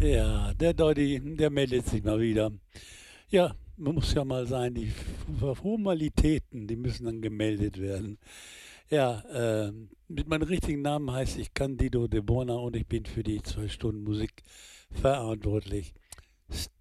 Ja, der Dolly, der meldet sich mal wieder. Ja, man muss ja mal sein, die Formalitäten, die müssen dann gemeldet werden. Ja, mit meinem richtigen Namen heißt ich Candido de Bona und ich bin für die 2 Stunden Musik verantwortlich.